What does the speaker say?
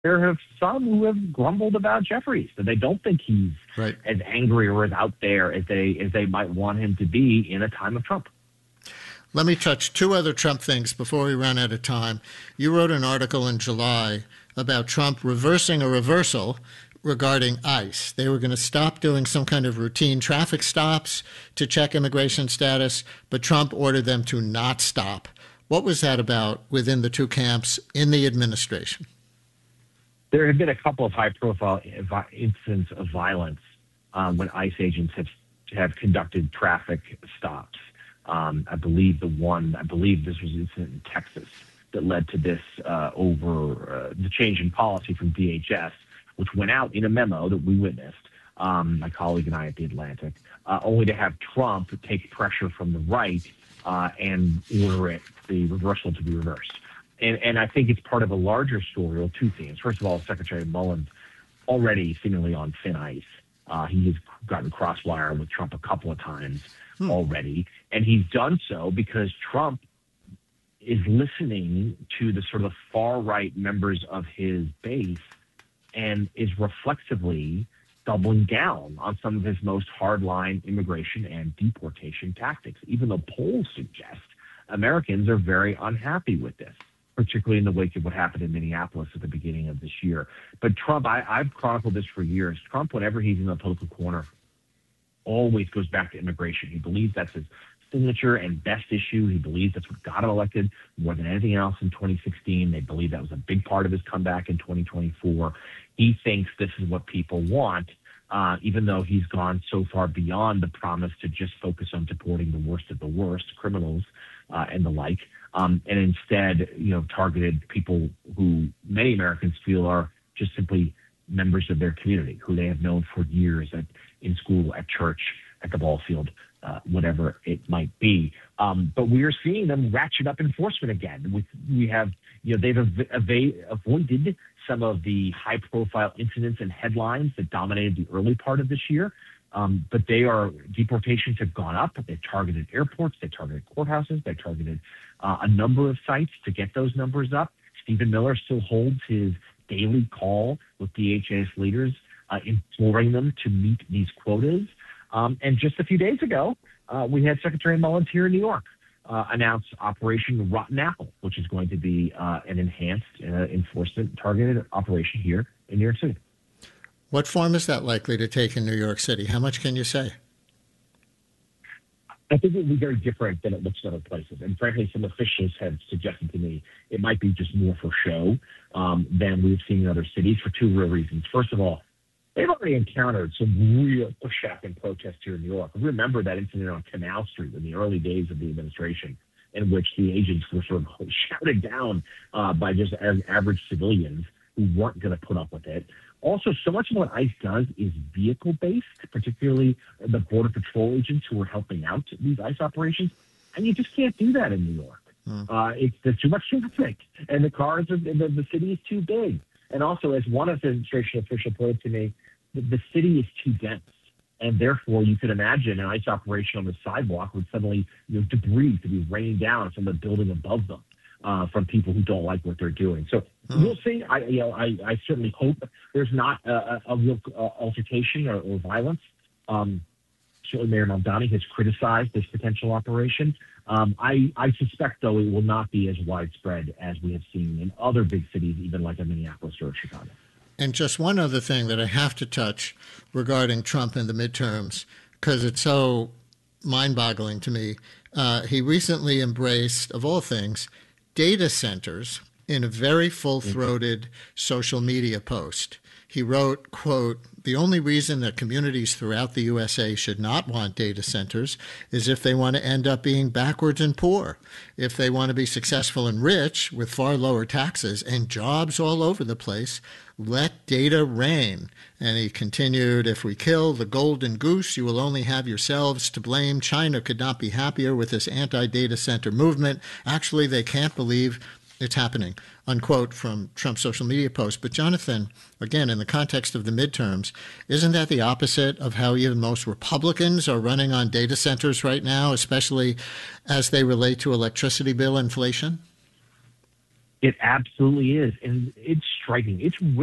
there have some who have grumbled about Jeffries, that they don't think he's right. as angry or as out there as they might want him to be in a time of Trump. Let me touch two other Trump things before we run out of time. You wrote an article in July about Trump reversing a reversal regarding ICE. They were going to stop doing some kind of routine traffic stops to check immigration status, but Trump ordered them to not stop. What was that about within the two camps in the administration? There have been a couple of high-profile incidents of violence when ICE agents have conducted traffic stops. I believe this was an incident in Texas that led to this over the change in policy from DHS, which went out in a memo that we witnessed, my colleague and I at The Atlantic, only to have Trump take pressure from the right and order the reversal to be reversed. And I think it's part of a larger story, or two themes. First of all, Secretary Mullins already seemingly on thin ice. He has gotten crosswire with Trump a couple of times already, and he's done so because Trump is listening to the sort of far-right members of his base and is reflexively doubling down on some of his most hardline immigration and deportation tactics, even though polls suggest Americans are very unhappy with this, particularly in the wake of what happened in Minneapolis at the beginning of this year. But Trump, I've chronicled this for years. Trump, whenever he's in the political corner, always goes back to immigration. He believes that's his signature and best issue. He believes that's what got him elected more than anything else in 2016. They believe that was a big part of his comeback in 2024. He thinks this is what people want, even though he's gone so far beyond the promise to just focus on deporting the worst of the worst, criminals and the like, and instead, targeted people who many Americans feel are just simply members of their community, who they have known for years in school, at church, at the ball field, whatever it might be. But we are seeing them ratchet up enforcement again. They've avoided some of the high-profile incidents and headlines that dominated the early part of this year. But deportations have gone up. They've targeted airports. They targeted courthouses. They targeted a number of sites to get those numbers up. Stephen Miller still holds his daily call with DHS leaders, imploring them to meet these quotas. And just a few days ago, we had Secretary Mullins here in New York announce Operation Rotten Apple, which is going to be an enhanced enforcement targeted operation here in New York City. What form is that likely to take in New York City? How much can you say? I think it will be very different than it looks in other places. And frankly, some officials have suggested to me it might be just more for show than we've seen in other cities for two real reasons. First of all, they've already encountered some real pushback and protest here in New York. Remember that incident on Canal Street in the early days of the administration, in which the agents were sort of shouted down by just average civilians who weren't going to put up with it. Also, so much of what ICE does is vehicle-based, particularly the Border Patrol agents who are helping out these ICE operations. And you just can't do that in New York. There's too much traffic, and the city is too big. And also, as one administration official put it to me, the city is too dense. And therefore, you could imagine an ICE operation on the sidewalk would suddenly, debris to be raining down from the building above them. From people who don't like what they're doing. So we'll see. I certainly hope there's not a real altercation or violence. Certainly Mayor Mamdani has criticized this potential operation. I suspect, though, it will not be as widespread as we have seen in other big cities, even like Minneapolis or Chicago. And just one other thing that I have to touch regarding Trump and the midterms, because it's so mind-boggling to me. He recently embraced, of all things, data centers in a very full-throated social media post. He wrote, quote, "The only reason that communities throughout the USA should not want data centers is if they want to end up being backwards and poor. If they want to be successful and rich with far lower taxes and jobs all over the place, let data reign." And he continued, "If we kill the golden goose, you will only have yourselves to blame. China could not be happier with this anti-data center movement. Actually, they can't believe it's happening," unquote, from Trump's social media post. But Jonathan, again, in the context of the midterms, isn't that the opposite of how even most Republicans are running on data centers right now, especially as they relate to electricity bill inflation? It absolutely is, and it's striking. It's